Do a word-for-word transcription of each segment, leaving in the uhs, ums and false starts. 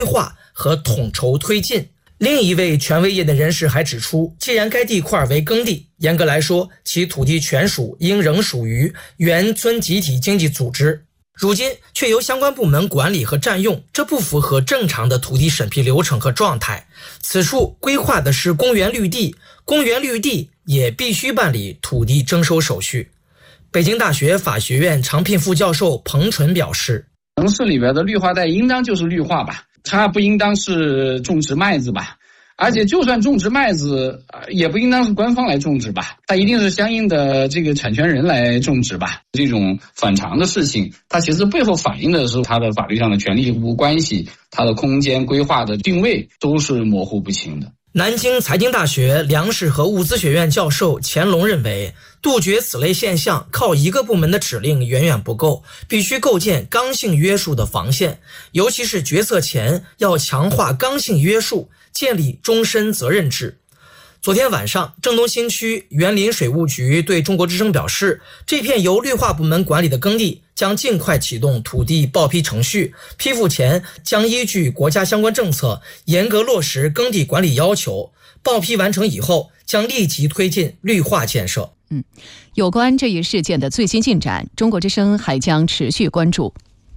划和统筹推进。另一位权威业内人士还指出，既然该地块为耕地，严格来说，其土地权属应仍属于原村集体经济组织，如今却由相关部门管理和占用，这不符合正常的土地审批流程和状态。此处规划的是公园绿地，公园绿地也必须办理土地征收手续。北京大学法学院常聘副教授彭纯表示， 城市里边的绿化带应当就是绿化吧，它不应当是种植麦子吧，而且就算种植麦子，也不应当是官方来种植吧，它一定是相应的这个产权人来种植吧。这种反常的事情，它其实背后反映的是它的法律上的权利义务关系，它的空间规划的定位都是模糊不清的。 南京财经大学粮食和物资学院教授钱龙认为，杜绝此类现象靠一个部门的指令远远不够，必须构建刚性约束的防线，尤其是决策前要强化刚性约束，建立终身责任制。昨天晚上，郑东新区园林水务局对中国之声表示，这片由绿化部门管理的耕地将尽快启动土地报批程序，批复前将依据国家相关政策严格落实耕地管理要求，报批完成以后将立即推进绿化建设。 嗯，有关这一事件的最新进展，中国之声还将持续关注。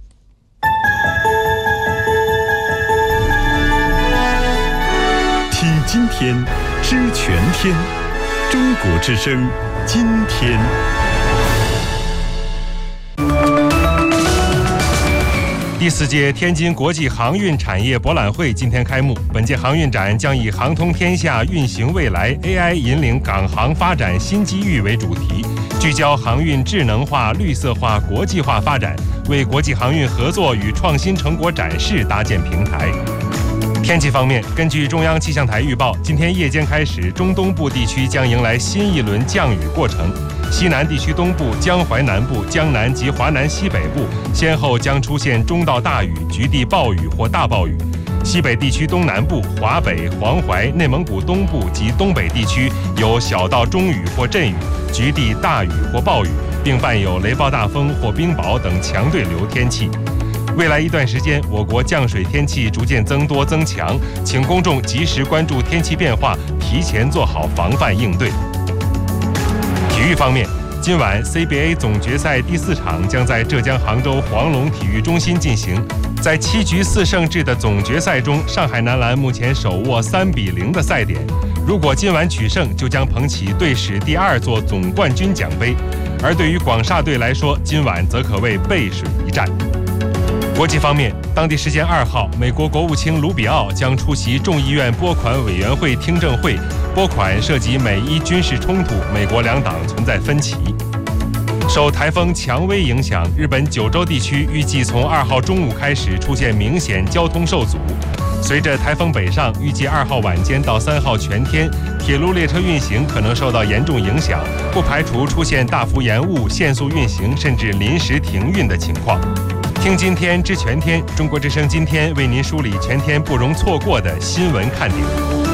听今天，知全天，中国之声，今天。 第四届天津国际航运产业博览会今天开幕。本届航运展将以"航通天下，运行未来 "A I 引领港航发展新机遇为主题，聚焦航运智能化、绿色化、国际化发展，为国际航运合作与创新成果展示搭建平台。天气方面，根据中央气象台预报，今天夜间开始，中东部地区将迎来新一轮降雨过程。西南地区东部、江淮南部、江南及华南西北部先后将出现中到大雨、局地暴雨或大暴雨。西北地区东南部、华北、黄淮、内蒙古东部及东北地区有小到中雨或阵雨，局地大雨或暴雨，并伴有雷暴大风或冰雹等强对流天气。未来一段时间，我国降水天气逐渐增多增强，请公众及时关注天气变化，提前做好防范应对。体育方面，今晚 C B A 总决赛第四场将在浙江杭州黄龙体育中心进行。在七局四胜制的总决赛中，上海男篮目前手握三比零的赛点，如果今晚取胜，就将捧起队史第二座总冠军奖杯。而对于广厦队来说，今晚则可谓背水一战。国际方面，当地时间二号，美国国务卿卢比奥将出席众议院拨款委员会听证会，拨款涉及美伊军事冲突，美国两党存在分歧。受台风蔷薇影响，日本九州地区预计从二号中午开始出现明显交通受阻。随着台风北上，预计二号晚间到三号全天，铁路列车运行可能受到严重影响，不排除出现大幅延误、限速运行甚至临时停运的情况。听今天知全天，中国之声今天为您梳理全天不容错过的新闻看点。